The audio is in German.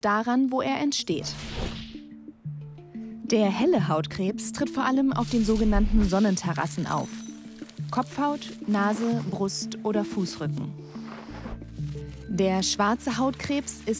daran, wo er entsteht. Der helle Hautkrebs tritt vor allem auf den sogenannten Sonnenterrassen auf. Kopfhaut, Nase, Brust oder Fußrücken. Der schwarze Hautkrebs ist